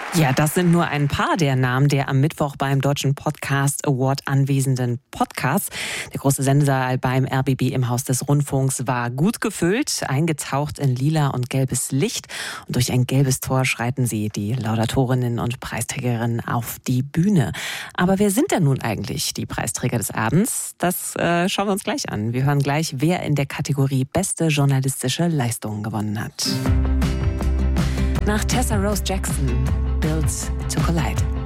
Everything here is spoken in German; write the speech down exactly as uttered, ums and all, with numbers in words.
Ja, das sind nur ein paar der Namen der am Mittwoch beim Deutschen Podcast Award anwesenden Podcasts. Der große Sendesaal beim R B B im Haus des Rundfunks war gut gefüllt, eingetaucht in lila und gelbes Licht. Und durch ein gelbes Tor schreiten sie, die Laudatorinnen und Preisträgerinnen, auf die Bühne. Aber wer sind denn nun eigentlich die Preisträger des Abends? Das äh, schauen wir uns gleich an. Wir hören gleich, wer in der Kategorie Beste journalistische Leistung gewonnen hat. Nach Tessa Rose Jackson, Built to Collide.